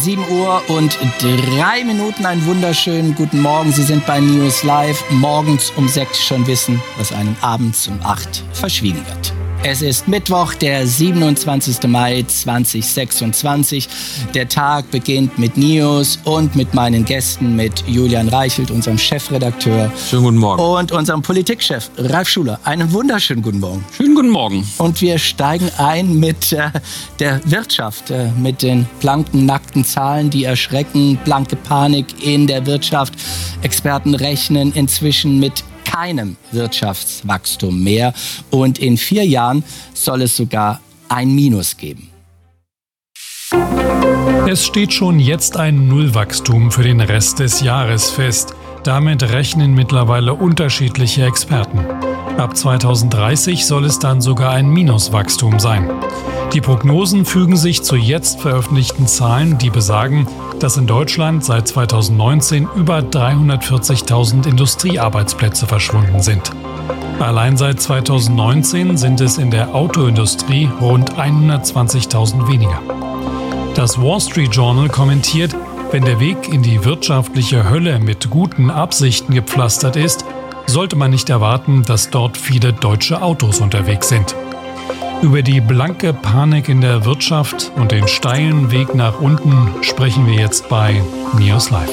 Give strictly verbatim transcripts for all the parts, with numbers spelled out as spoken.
sieben Uhr und drei Minuten. Einen wunderschönen guten Morgen. Sie sind bei News Live. Morgens um sechs schon wissen, was einem abends um acht verschwiegen wird. Es ist Mittwoch, der siebenundzwanzigster Mai zweitausendsechsundzwanzig. Der Tag beginnt mit News und mit meinen Gästen, mit Julian Reichelt, unserem Chefredakteur. Schönen guten Morgen. Und unserem Politikchef, Ralf Schuler. Einen wunderschönen guten Morgen. Schönen guten Morgen. Und wir steigen ein mit äh, der Wirtschaft, äh, mit den blanken, nackten Zahlen, die erschrecken. Blanke Panik in der Wirtschaft. Experten rechnen inzwischen mit keinem Wirtschaftswachstum mehr. Und in vier Jahren soll es sogar ein Minus geben. Es steht schon jetzt ein Nullwachstum für den Rest des Jahres fest. Damit rechnen mittlerweile unterschiedliche Experten. Ab zweitausenddreißig soll es dann sogar ein Minuswachstum sein. Die Prognosen fügen sich zu jetzt veröffentlichten Zahlen, die besagen, dass in Deutschland seit zweitausendneunzehn über dreihundertvierzigtausend Industriearbeitsplätze verschwunden sind. Allein seit zweitausendneunzehn sind es in der Autoindustrie rund hundertzwanzigtausend weniger. Das Wall Street Journal kommentiert, wenn der Weg in die wirtschaftliche Hölle mit guten Absichten gepflastert ist, sollte man nicht erwarten, dass dort viele deutsche Autos unterwegs sind. Über die blanke Panik in der Wirtschaft und den steilen Weg nach unten sprechen wir jetzt bei News Live.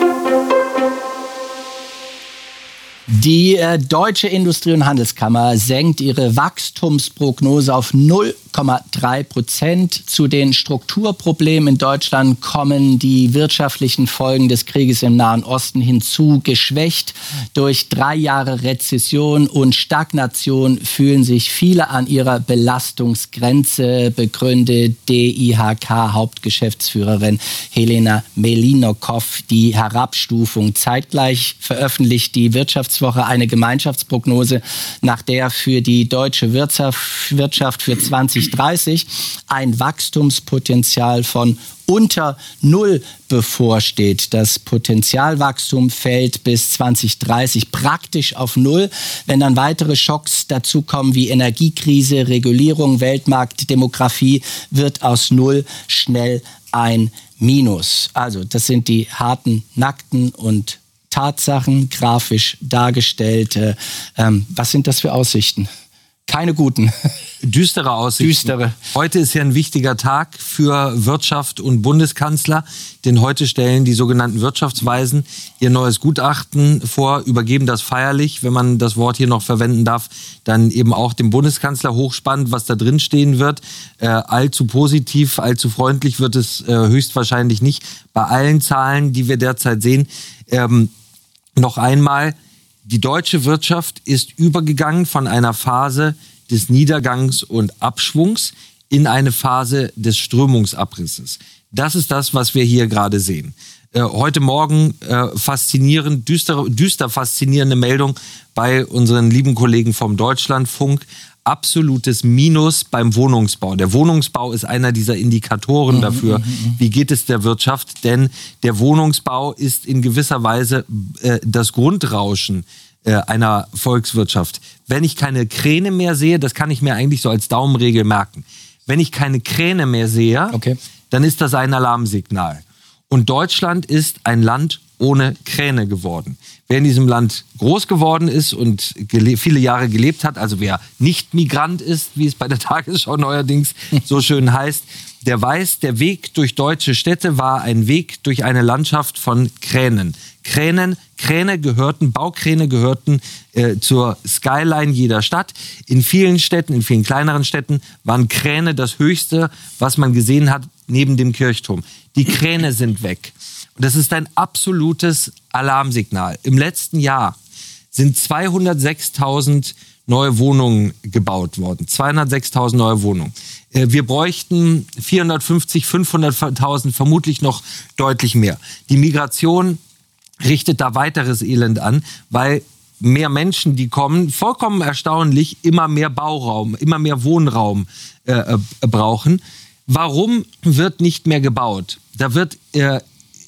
Die äh, Deutsche Industrie- und Handelskammer senkt ihre Wachstumsprognose auf null Komma drei Prozent. Zu den Strukturproblemen in Deutschland kommen die wirtschaftlichen Folgen des Krieges im Nahen Osten hinzu. Geschwächt durch drei Jahre Rezession und Stagnation fühlen sich viele an ihrer Belastungsgrenze, begründet D I H K-Hauptgeschäftsführerin Helena Melinokow die Herabstufung. Zeitgleich veröffentlicht die Wirtschaftswoche eine Gemeinschaftsprognose, nach der für die deutsche Wirtschaft für zwanzig dreißig ein Wachstumspotenzial von unter Null bevorsteht. Das Potenzialwachstum fällt bis zwanzig dreißig praktisch auf Null. Wenn dann weitere Schocks dazukommen wie Energiekrise, Regulierung, Weltmarkt, Demografie, wird aus Null schnell ein Minus. Also das sind die harten, nackten und Tatsachen, grafisch dargestellt. Ähm, was sind das für Aussichten? Keine guten. Düstere Aussichten. Düstere. Heute ist ja ein wichtiger Tag für Wirtschaft und Bundeskanzler, denn heute stellen die sogenannten Wirtschaftsweisen ihr neues Gutachten vor, übergeben das feierlich, wenn man das Wort hier noch verwenden darf, dann eben auch dem Bundeskanzler. Hochspannend, was da drin stehen wird. Äh, allzu positiv, allzu freundlich wird es äh, höchstwahrscheinlich nicht. Bei allen Zahlen, die wir derzeit sehen, ähm, noch einmal, die deutsche Wirtschaft ist übergegangen von einer Phase des Niedergangs und Abschwungs in eine Phase des Strömungsabrisses. Das ist das, was wir hier gerade sehen. Äh, heute Morgen äh, faszinierend, düster, düster faszinierende Meldung bei unseren lieben Kollegen vom Deutschlandfunk. Absolutes Minus beim Wohnungsbau. Der Wohnungsbau ist einer dieser Indikatoren dafür, wie geht es der Wirtschaft. Denn der Wohnungsbau ist in gewisser Weise äh, das Grundrauschen äh, einer Volkswirtschaft. Wenn ich keine Kräne mehr sehe, das kann ich mir eigentlich so als Daumenregel merken. Wenn ich keine Kräne mehr sehe, okay, dann ist das ein Alarmsignal. Und Deutschland ist ein Land ohne Kräne geworden. Wer in diesem Land groß geworden ist und gele- viele Jahre gelebt hat, also wer nicht Migrant ist, wie es bei der Tagesschau neuerdings so schön heißt, der weiß, der Weg durch deutsche Städte war ein Weg durch eine Landschaft von Kränen. Kränen, Kräne gehörten, Baukräne gehörten äh, zur Skyline jeder Stadt. In vielen Städten, in vielen kleineren Städten waren Kräne das Höchste, was man gesehen hat, neben dem Kirchturm. Die Kräne sind weg. Und das ist ein absolutes Alarmsignal. Im letzten Jahr sind zweihundertsechstausend neue Wohnungen gebaut worden. zweihundertsechstausend neue Wohnungen. Wir bräuchten vierhundertfünfzig, fünfhunderttausend, vermutlich noch deutlich mehr. Die Migration richtet da weiteres Elend an, weil mehr Menschen, die kommen, vollkommen erstaunlich, immer mehr Bauraum, immer mehr Wohnraum äh, äh, brauchen. Warum wird nicht mehr gebaut? Da wird äh,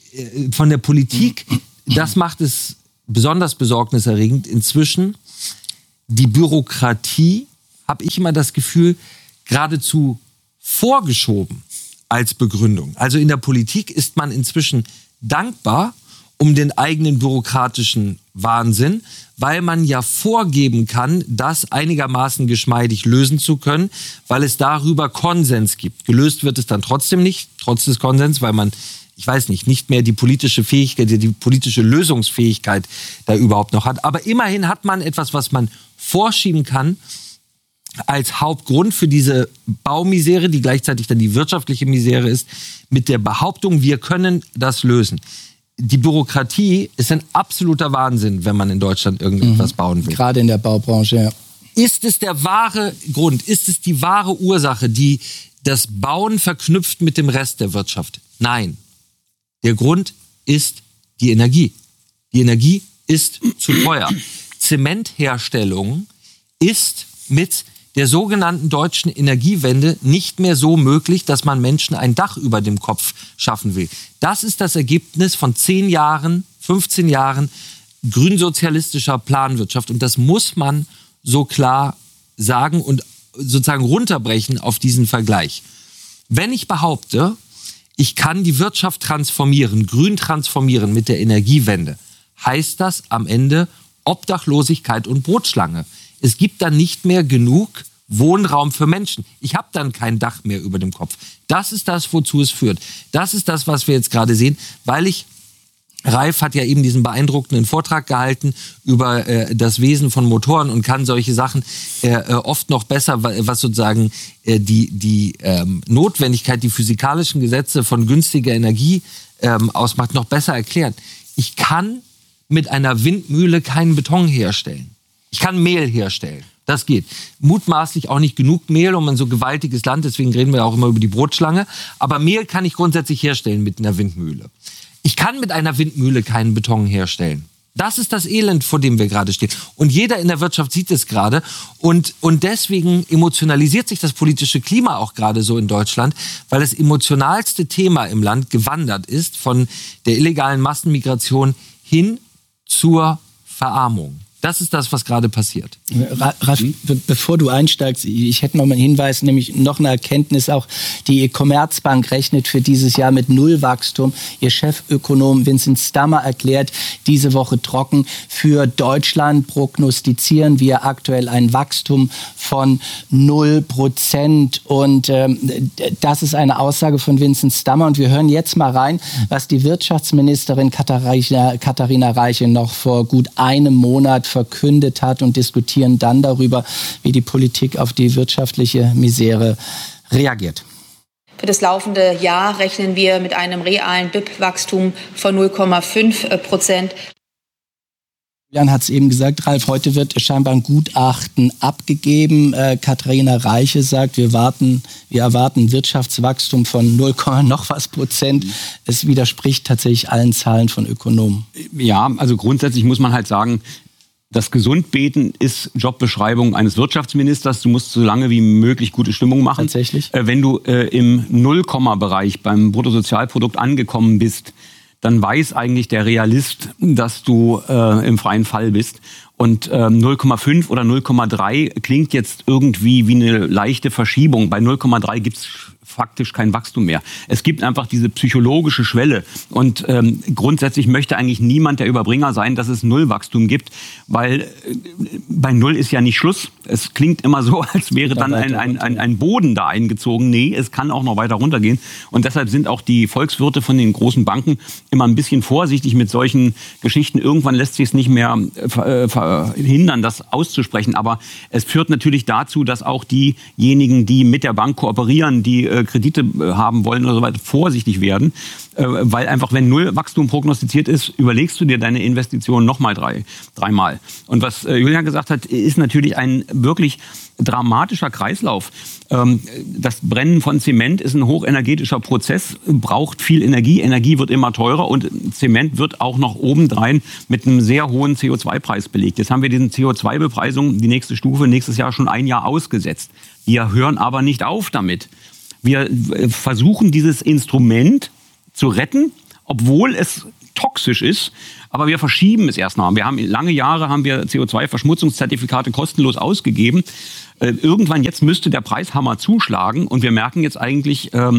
von der Politik, das macht es besonders besorgniserregend, inzwischen die Bürokratie, habe ich immer das Gefühl, geradezu vorgeschoben. als Begründung. Also in der Politik ist man inzwischen dankbar um den eigenen bürokratischen Wahnsinn, weil man ja vorgeben kann, das einigermaßen geschmeidig lösen zu können, weil es darüber Konsens gibt. Gelöst wird es dann trotzdem nicht, trotz des Konsens, weil man, ich weiß nicht, nicht mehr die politische Fähigkeit, die politische Lösungsfähigkeit da überhaupt noch hat. Aber immerhin hat man etwas, was man vorschieben kann, als Hauptgrund für diese Baumisere, die gleichzeitig dann die wirtschaftliche Misere ist, mit der Behauptung, wir können das lösen. Die Bürokratie ist ein absoluter Wahnsinn, wenn man in Deutschland irgendetwas mhm. bauen will. Gerade in der Baubranche, ja. Ist es der wahre Grund, ist es die wahre Ursache, die das Bauen verknüpft mit dem Rest der Wirtschaft? Nein. Der Grund ist die Energie. Die Energie ist zu teuer. Zementherstellung ist mit der sogenannten deutschen Energiewende nicht mehr so möglich, dass man Menschen ein Dach über dem Kopf schaffen will. Das ist das Ergebnis von zehn Jahren, fünfzehn Jahren grünsozialistischer Planwirtschaft. Und das muss man so klar sagen und sozusagen runterbrechen auf diesen Vergleich. Wenn ich behaupte, ich kann die Wirtschaft transformieren, grün transformieren mit der Energiewende, heißt das am Ende Obdachlosigkeit und Brotschlange. Es gibt dann nicht mehr genug Wohnraum für Menschen. Ich habe dann kein Dach mehr über dem Kopf. Das ist das, wozu es führt. Das ist das, was wir jetzt gerade sehen, weil ich, Ralf hat ja eben diesen beeindruckenden Vortrag gehalten über äh, das Wesen von Motoren und kann solche Sachen äh, oft noch besser, was sozusagen äh, die, die ähm, Notwendigkeit, die physikalischen Gesetze von günstiger Energie ähm, ausmacht, noch besser erklären. Ich kann mit einer Windmühle keinen Beton herstellen. Ich kann Mehl herstellen. Das geht. Mutmaßlich auch nicht genug Mehl, um ein so gewaltiges Land, deswegen reden wir auch immer über die Brotschlange. Aber Mehl kann ich grundsätzlich herstellen mit einer Windmühle. Ich kann mit einer Windmühle keinen Beton herstellen. Das ist das Elend, vor dem wir gerade stehen. Und jeder in der Wirtschaft sieht es gerade. Und, und deswegen emotionalisiert sich das politische Klima auch gerade so in Deutschland, weil das emotionalste Thema im Land gewandert ist von der illegalen Massenmigration hin zur Verarmung. Das ist das, was gerade passiert. Ralf, be- bevor du einsteigst, ich hätte noch mal einen Hinweis, nämlich noch eine Erkenntnis auch. Die Commerzbank rechnet für dieses Jahr mit Nullwachstum. Ihr Chefökonom Vincent Stammer erklärt diese Woche trocken, für Deutschland prognostizieren wir aktuell ein Wachstum von null Prozent. Und ähm, das ist eine Aussage von Vincent Stammer. Und wir hören jetzt mal rein, was die Wirtschaftsministerin Katharina, Katharina Reiche noch vor gut einem Monat verkündet hat und diskutieren dann darüber, wie die Politik auf die wirtschaftliche Misere reagiert. Für das laufende Jahr rechnen wir mit einem realen B I P-Wachstum von null Komma fünf Prozent. Jan hat es eben gesagt, Ralf, heute wird scheinbar ein Gutachten abgegeben. Äh, Katharina Reiche sagt, wir warten, wir erwarten Wirtschaftswachstum von null, noch was Prozent. Es widerspricht tatsächlich allen Zahlen von Ökonomen. Ja, also grundsätzlich muss man halt sagen, das Gesundbeten ist Jobbeschreibung eines Wirtschaftsministers. Du musst so lange wie möglich gute Stimmung machen. Tatsächlich. Äh, wenn du äh, im Nullkomma-Bereich beim Bruttosozialprodukt angekommen bist, dann weiß eigentlich der Realist, dass du äh, im freien Fall bist. Und ähm, null Komma fünf oder null Komma drei klingt jetzt irgendwie wie eine leichte Verschiebung. Bei null Komma drei gibt's faktisch kein Wachstum mehr. Es gibt einfach diese psychologische Schwelle. Und ähm, grundsätzlich möchte eigentlich niemand der Überbringer sein, dass es Nullwachstum gibt, weil äh, bei Null ist ja nicht Schluss. Es klingt immer so, als wäre dann ein, ein, ein, ein Boden da eingezogen. Nee, es kann auch noch weiter runtergehen. Und deshalb sind auch die Volkswirte von den großen Banken immer ein bisschen vorsichtig mit solchen Geschichten. Irgendwann lässt sich es nicht mehr äh, verhindern, das auszusprechen. Aber es führt natürlich dazu, dass auch diejenigen, die mit der Bank kooperieren, die äh, Kredite haben wollen oder so weiter, vorsichtig werden. Äh, weil einfach, wenn Null Wachstum prognostiziert ist, überlegst du dir deine Investitionen nochmal drei, dreimal. Und was äh, Julian gesagt hat, ist natürlich ein wirklich dramatischer Kreislauf. Ähm, das Brennen von Zement ist ein hochenergetischer Prozess, braucht viel Energie. Energie wird immer teurer und Zement wird auch noch obendrein mit einem sehr hohen C O zwei Preis belegt. Jetzt haben wir diesen C O zwei Bepreisung, die nächste Stufe, nächstes Jahr schon ein Jahr ausgesetzt. Wir hören aber nicht auf damit. Wir versuchen, dieses Instrument zu retten, obwohl es toxisch ist, aber wir verschieben es erstmal. Wir haben lange Jahre haben wir C O zwei Verschmutzungszertifikate kostenlos ausgegeben. Äh, irgendwann jetzt müsste der Preishammer zuschlagen und wir merken jetzt eigentlich, ähm,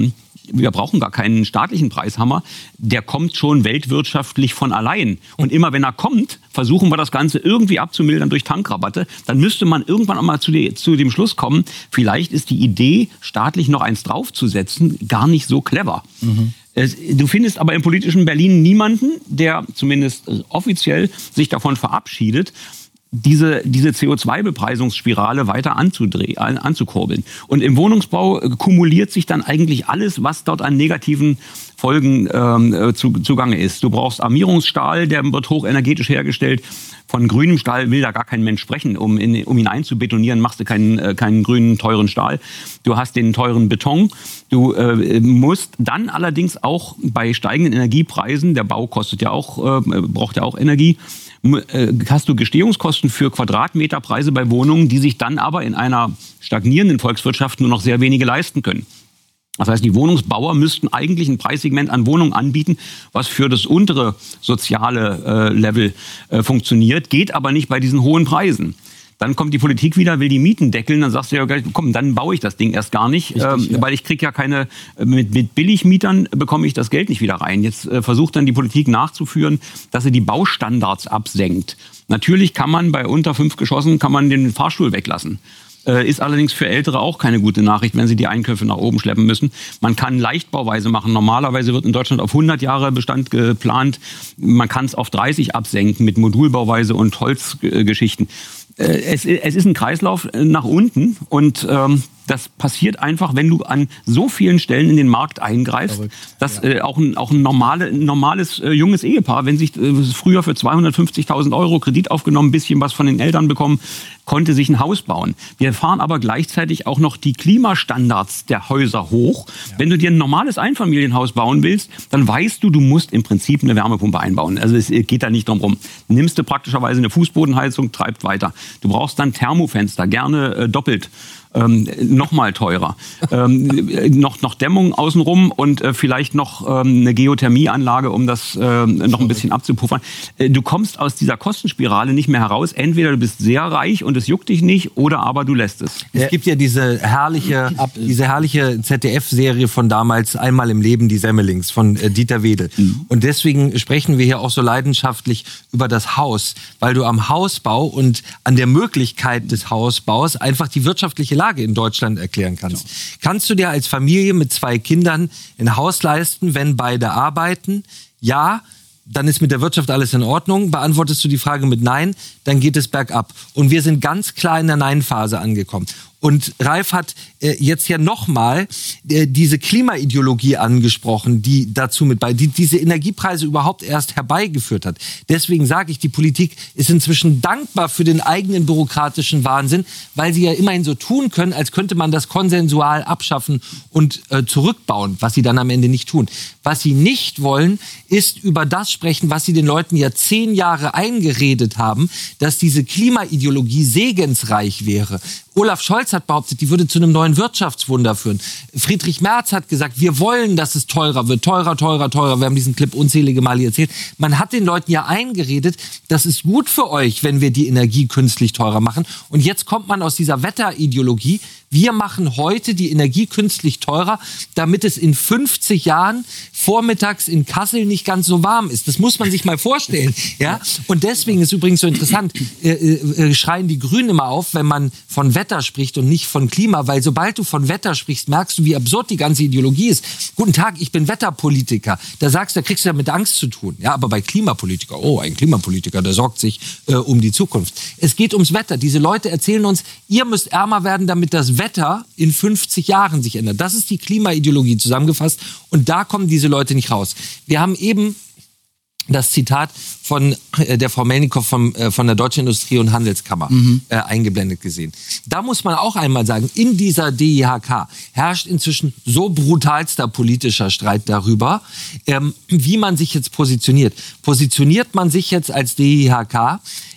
wir brauchen gar keinen staatlichen Preishammer, der kommt schon weltwirtschaftlich von allein. Und immer wenn er kommt, versuchen wir das Ganze irgendwie abzumildern durch Tankrabatte. Dann müsste man irgendwann auch mal zu, die, zu dem Schluss kommen, vielleicht ist die Idee, staatlich noch eins draufzusetzen, gar nicht so clever. Mhm. Du findest aber im politischen Berlin niemanden, der zumindest offiziell sich davon verabschiedet, diese, diese C O zwei Bepreisungsspirale weiter anzudrehen, anzukurbeln. Und im Wohnungsbau kumuliert sich dann eigentlich alles, was dort an negativen Folgen ähm, zu, zugange ist. Du brauchst Armierungsstahl, der wird hochenergetisch hergestellt. Von grünem Stahl will da gar kein Mensch sprechen. Um, in, um ihn einzubetonieren, machst du keinen, äh, keinen grünen, teuren Stahl. Du hast den teuren Beton. Du äh, musst dann allerdings auch bei steigenden Energiepreisen, der Bau kostet ja auch, äh, braucht ja auch Energie, hast du Gestehungskosten für Quadratmeterpreise bei Wohnungen, die sich dann aber in einer stagnierenden Volkswirtschaft nur noch sehr wenige leisten können. Das heißt, die Wohnungsbauer müssten eigentlich ein Preissegment an Wohnungen anbieten, was für das untere soziale äh, Level äh, funktioniert, geht aber nicht bei diesen hohen Preisen. Dann kommt die Politik wieder, will die Mieten deckeln, dann sagst du ja, komm, dann baue ich das Ding erst gar nicht, Richtig, ähm, ja. weil ich kriege ja keine, mit, mit Billigmietern bekomme ich das Geld nicht wieder rein. Jetzt äh, versucht dann die Politik nachzuführen, dass sie die Baustandards absenkt. Natürlich kann man bei unter fünf Geschossen, kann man den Fahrstuhl weglassen. Äh, ist allerdings für Ältere auch keine gute Nachricht, wenn sie die Einkäufe nach oben schleppen müssen. Man kann Leichtbauweise machen. Normalerweise wird in Deutschland auf hundert Jahre Bestand geplant. Man kann es auf dreißig absenken mit Modulbauweise und Holzgeschichten. Es, es ist ein Kreislauf nach unten und ähm, das passiert einfach, wenn du an so vielen Stellen in den Markt eingreifst, Verrückt. dass ja. äh, auch ein, auch ein, normale, ein normales äh, junges Ehepaar, wenn sich äh, früher für zweihundertfünfzigtausend Euro Kredit aufgenommen, ein bisschen was von den Eltern bekommen, konnte sich ein Haus bauen. Wir fahren aber gleichzeitig auch noch die Klimastandards der Häuser hoch. Ja. Wenn du dir ein normales Einfamilienhaus bauen willst, dann weißt du, du musst im Prinzip eine Wärmepumpe einbauen. Also es geht da nicht drum rum. Nimmst du praktischerweise eine Fußbodenheizung, treibt weiter. Du brauchst dann Thermofenster, gerne äh, doppelt. Ähm, noch mal teurer. Ähm, noch, noch Dämmung außenrum und äh, vielleicht noch ähm, eine Geothermieanlage, um das äh, noch ein bisschen abzupuffern. Äh, du kommst aus dieser Kostenspirale nicht mehr heraus. Entweder du bist sehr reich und es juckt dich nicht, oder aber du lässt es. Es gibt ja diese herrliche, diese herrliche Z D F-Serie von damals, Einmal im Leben, die Semmelings, von äh, Dieter Wedel. Mhm. Und deswegen sprechen wir hier auch so leidenschaftlich über das Haus, weil du am Hausbau und an der Möglichkeit des Hausbaus einfach die wirtschaftliche Lage in Deutschland erklären kannst. Ja. Kannst du dir als Familie mit zwei Kindern ein Haus leisten, wenn beide arbeiten? Ja, dann ist mit der Wirtschaft alles in Ordnung. Beantwortest du die Frage mit Nein, dann geht es bergab. Und wir sind ganz klar in der Nein-Phase angekommen. Und Ralf hat äh, jetzt ja nochmal äh, diese Klimaideologie angesprochen, die dazu mit bei, die diese Energiepreise überhaupt erst herbeigeführt hat. Deswegen sage ich, die Politik ist inzwischen dankbar für den eigenen bürokratischen Wahnsinn, weil sie ja immerhin so tun können, als könnte man das konsensual abschaffen und äh, zurückbauen, was sie dann am Ende nicht tun. Was sie nicht wollen, ist über das sprechen, was sie den Leuten ja zehn Jahre eingeredet haben, dass diese Klimaideologie segensreich wäre. Olaf Scholz hat behauptet, die würde zu einem neuen Wirtschaftswunder führen. Friedrich Merz hat gesagt, wir wollen, dass es teurer wird. Teurer, teurer, teurer. Wir haben diesen Clip unzählige Male erzählt. Man hat den Leuten ja eingeredet, das ist gut für euch, wenn wir die Energie künstlich teurer machen. Und jetzt kommt man aus dieser Wetterideologie. Wir machen heute die Energie künstlich teurer, damit es in fünfzig Jahren vormittags in Kassel nicht ganz so warm ist. Das muss man sich mal vorstellen. Ja? Und deswegen ist übrigens so interessant, äh, äh, schreien die Grünen immer auf, wenn man von Wetter spricht und nicht von Klima, weil sobald du von Wetter sprichst, merkst du, wie absurd die ganze Ideologie ist. Guten Tag, ich bin Wetterpolitiker. Da sagst du, da kriegst du ja mit Angst zu tun. Ja, aber bei Klimapolitiker, oh, ein Klimapolitiker, der sorgt sich äh, um die Zukunft. Es geht ums Wetter. Diese Leute erzählen uns, ihr müsst ärmer werden, damit das Wetter in fünfzig Jahren sich ändert. Das ist die Klimaideologie zusammengefasst und da kommen diese Leute nicht raus. Wir haben eben das Zitat von äh, der Frau Melnikow vom, äh, von der Deutschen Industrie- und Handelskammer mhm. äh, eingeblendet gesehen. Da muss man auch einmal sagen, in dieser D I H K herrscht inzwischen so brutalster politischer Streit darüber, ähm, wie man sich jetzt positioniert. Positioniert man sich jetzt als D I H K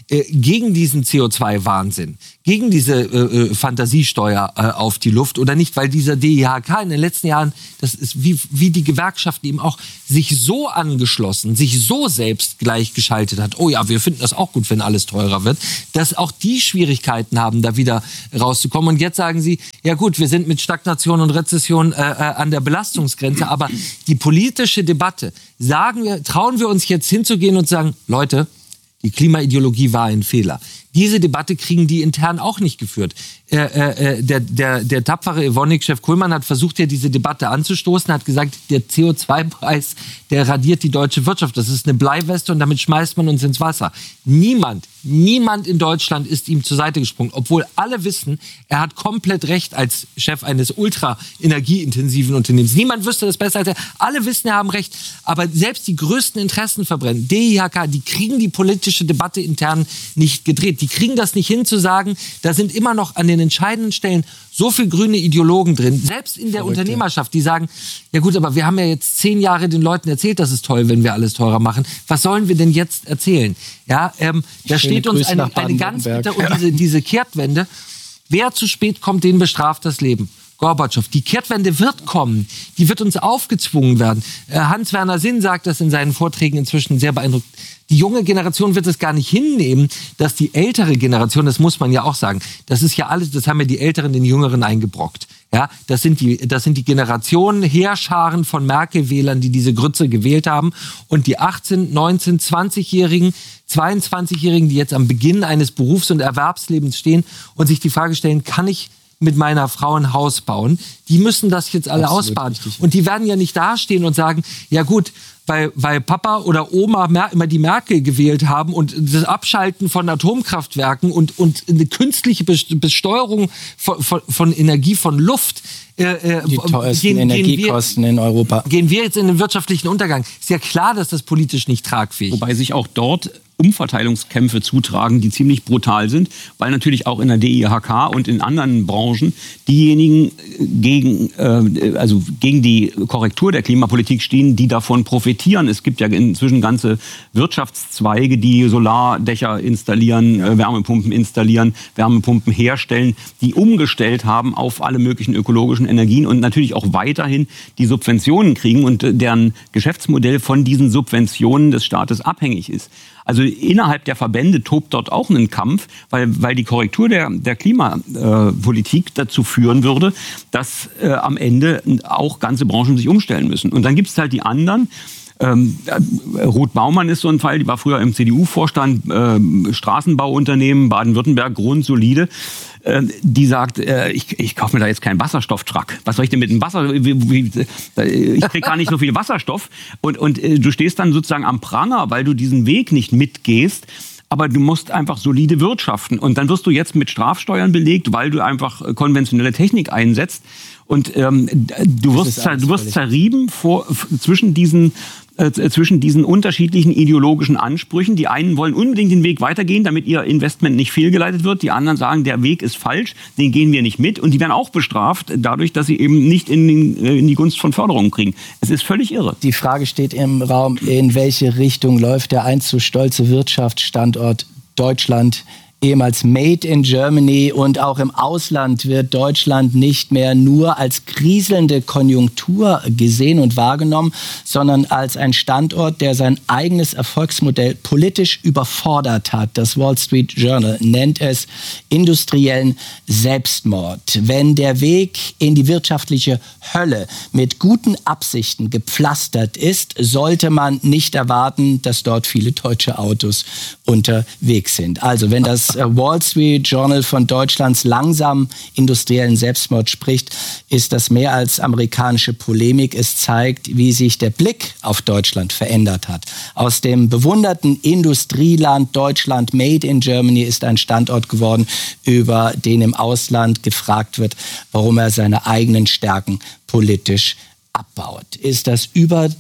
äh, gegen diesen C O zwei Wahnsinn, gegen diese äh, Fantasiesteuer äh, auf die Luft oder nicht, weil dieser D I H K in den letzten Jahren, das ist wie, wie die Gewerkschaften eben auch, sich so angeschlossen, sich so selbst gleichgeschaltet hat, oh ja, wir finden das auch gut, wenn alles teurer wird, dass auch die Schwierigkeiten haben, da wieder rauszukommen. Und jetzt sagen sie, ja gut, wir sind mit Stagnation und Rezession äh, äh, an der Belastungsgrenze, aber die politische Debatte, sagen wir, trauen wir uns jetzt hinzugehen und sagen, Leute, die Klimaideologie war ein Fehler. Diese Debatte kriegen die intern auch nicht geführt. Äh, äh, der, der, der tapfere Evonik-Chef Kullmann hat versucht, ja diese Debatte anzustoßen, hat gesagt, der C O zwei Preis, der radiert die deutsche Wirtschaft. Das ist eine Bleiweste und damit schmeißt man uns ins Wasser. Niemand, niemand in Deutschland ist ihm zur Seite gesprungen, obwohl alle wissen, er hat komplett recht als Chef eines ultra-energieintensiven Unternehmens. Niemand wüsste das besser als er. Alle wissen, er haben recht. Aber selbst die größten Interessenverbrennen, D I H K, die kriegen die politische Debatte intern nicht gedreht. Die kriegen das nicht hin zu sagen, da sind immer noch an den entscheidenden Stellen so viele grüne Ideologen drin, selbst in der Verrückte. Unternehmerschaft, die sagen, ja gut, aber wir haben ja jetzt zehn Jahre den Leuten erzählt, das ist toll, wenn wir alles teurer machen. Was sollen wir denn jetzt erzählen? Ja, ähm, da steht uns eine, eine ganz bitte und diese, diese Kehrtwende. Wer zu spät kommt, den bestraft das Leben. Gorbatschow. Die Kehrtwende wird kommen. Die wird uns aufgezwungen werden. Hans-Werner Sinn sagt das in seinen Vorträgen inzwischen sehr beeindruckend. Die junge Generation wird es gar nicht hinnehmen, dass die ältere Generation, das muss man ja auch sagen, das ist ja alles, das haben ja die Älteren den Jüngeren eingebrockt. Ja, das sind die, das sind die Generationen, Heerscharen von Merkel-Wählern, die diese Grütze gewählt haben. Und die achtzehn-, neunzehn-, zwanzigjährigen, zweiundzwanzigjährigen, die jetzt am Beginn eines Berufs- und Erwerbslebens stehen und sich die Frage stellen, kann ich mit meiner Frau ein Haus bauen, die müssen das jetzt alle Absolut ausbaden. Richtig. Und die werden ja nicht dastehen und sagen, ja gut, weil, weil Papa oder Oma Mer- immer die Merkel gewählt haben und das Abschalten von Atomkraftwerken und, und eine künstliche Besteuerung von, von, von Energie, von Luft. Äh, die teuersten gehen, Energiekosten gehen wir, in Europa. Gehen wir jetzt in den wirtschaftlichen Untergang. Ist ja klar, dass das politisch nicht tragfähig ist. Wobei sich auch dort Umverteilungskämpfe zutragen, die ziemlich brutal sind, weil natürlich auch in der D I H K und in anderen Branchen diejenigen gegen, äh, also gegen die Korrektur der Klimapolitik stehen, die davon profitieren. Es gibt ja inzwischen ganze Wirtschaftszweige, die Solardächer installieren, äh, Wärmepumpen installieren, Wärmepumpen herstellen, die umgestellt haben auf alle möglichen ökologischen Energien und natürlich auch weiterhin die Subventionen kriegen und äh, deren Geschäftsmodell von diesen Subventionen des Staates abhängig ist. Also innerhalb der Verbände tobt dort auch ein Kampf, weil, weil die Korrektur der, der Klimapolitik äh, dazu führen würde, dass äh, am Ende auch ganze Branchen sich umstellen müssen. Und dann gibt es halt die anderen. Ähm, Ruth Baumann ist so ein Fall, die war früher im C D U-Vorstand, äh, Straßenbauunternehmen, Baden-Württemberg, grundsolide. Äh, die sagt, äh, ich, ich kaufe mir da jetzt keinen Wasserstofftruck. Was soll ich denn mit dem Wasser? Wie, wie, ich kriege gar nicht so viel Wasserstoff. Und, und äh, du stehst dann sozusagen am Pranger, weil du diesen Weg nicht mitgehst. Aber du musst einfach solide wirtschaften. Und dann wirst du jetzt mit Strafsteuern belegt, weil du einfach konventionelle Technik einsetzt. Und ähm, du wirst, zer, du wirst zerrieben vor, zwischen diesen äh, zwischen diesen unterschiedlichen ideologischen Ansprüchen. Die einen wollen unbedingt den Weg weitergehen, damit ihr Investment nicht fehlgeleitet wird. Die anderen sagen, der Weg ist falsch, den gehen wir nicht mit. Und die werden auch bestraft dadurch, dass sie eben nicht in, den, in die Gunst von Förderungen kriegen. Es ist völlig irre. Die Frage steht im Raum, in welche Richtung läuft der einst so stolze Wirtschaftsstandort Deutschland, ehemals Made in Germany, und auch im Ausland wird Deutschland nicht mehr nur als kriselnde Konjunktur gesehen und wahrgenommen, sondern als ein Standort, der sein eigenes Erfolgsmodell politisch überfordert hat. Das Wall Street Journal nennt es industriellen Selbstmord. Wenn der Weg in die wirtschaftliche Hölle mit guten Absichten gepflastert ist, sollte man nicht erwarten, dass dort viele deutsche Autos unterwegs sind. Also wenn das Wall Street Journal von Deutschlands langsamen industriellen Selbstmord spricht, ist das mehr als amerikanische Polemik. Es zeigt, wie sich der Blick auf Deutschland verändert hat. Aus dem bewunderten Industrieland Deutschland, Made in Germany, ist ein Standort geworden, über den im Ausland gefragt wird, warum er seine eigenen Stärken politisch abbaut. Ist das über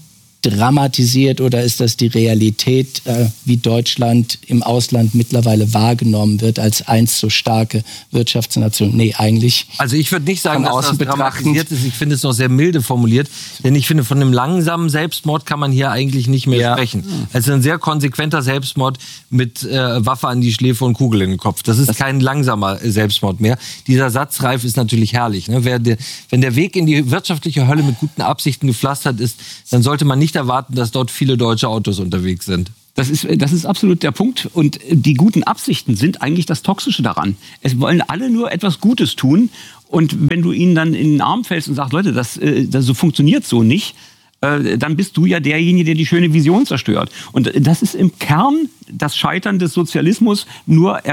dramatisiert oder ist das die Realität, äh, wie Deutschland im Ausland mittlerweile wahrgenommen wird als einst so starke Wirtschaftsnation? Nee, eigentlich. Also ich würde nicht sagen, dass das betrachtend dramatisiert ist. Ich finde es noch sehr milde formuliert. Denn ich finde, von einem langsamen Selbstmord kann man hier eigentlich nicht mehr ja. sprechen. Also ein sehr konsequenter Selbstmord mit äh, Waffe an die Schläfe und Kugel in den Kopf. Das ist das kein langsamer Selbstmord mehr. Dieser Satzreif ist natürlich herrlich. Ne? Wer der, wenn der Weg in die wirtschaftliche Hölle mit guten Absichten gepflastert ist, dann sollte man nicht erwarten, dass dort viele deutsche Autos unterwegs sind. Das ist, das ist absolut der Punkt. Und die guten Absichten sind eigentlich das Toxische daran. Es wollen alle nur etwas Gutes tun. Und wenn du ihnen dann in den Arm fällst und sagst, Leute, das, das so funktioniert so nicht, dann bist du ja derjenige, der die schöne Vision zerstört. Und das ist im Kern das Scheitern des Sozialismus, nur